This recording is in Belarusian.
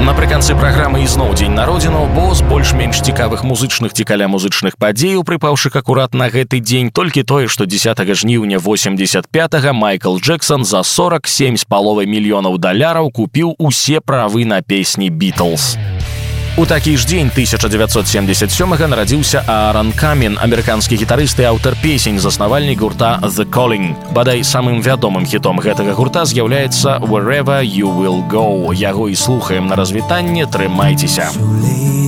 Напрыканцы праграмы ізноў дзень народзінаў, бо з больш-менш цікавых музычных ці каля музычных падзеяў, прыпаўшы акурат на гэты дзень, толькі тое, што 10 жніўня 85-го Майкл Джексон за $47,5 мільёнаў купіў усе правы на песні «Бітлз». У такі ж дзень 1977-го нарадзіўся Аарон Камен, амерыканскі гітарыст і аўтар песень, заснавальнік гурта The Calling. Бадай, самым вядомым хітом гэтага гурта з'яўляецца «Wherever You Will Go». Яго і слухаем на развітанне, трымайцеся.